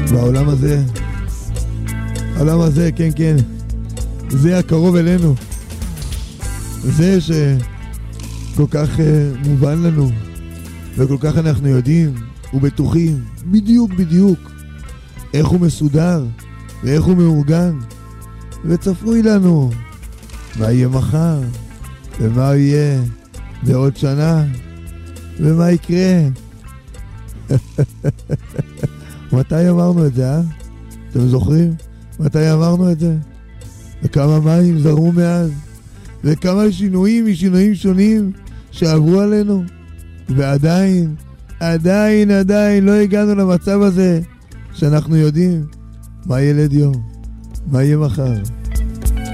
בעולם הזה, העולם הזה, כן, כן, זה הקרוב אלינו, זה שכל כך מובן לנו, וכל כך אנחנו יודעים ובטוחים בדיוק איך הוא מסודר ואיך הוא מאורגן, וצפוי לנו מה יהיה מחר ומה יהיה בעוד שנה ומה יקרה. מתי אמרנו את זה, אתם זוכרים? מתי אמרנו את זה? וכמה מים זרמו מאז? וכמה שינויים משינויים שונים שעברו עלינו? ועדיין לא הגענו למצב הזה שאנחנו יודעים מה ילד יום, מה יהיה מחר.